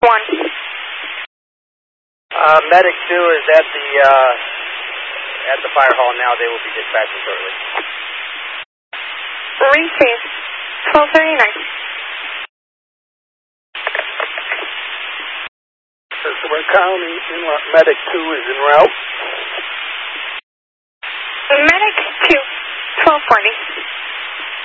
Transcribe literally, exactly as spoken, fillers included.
one. Uh, Medic two is at the, uh, at the fire hall now. They will be dispatching shortly. Receive. twelve thirty-nine. Customer County, Medic two is en route. Medic two, twelve forty.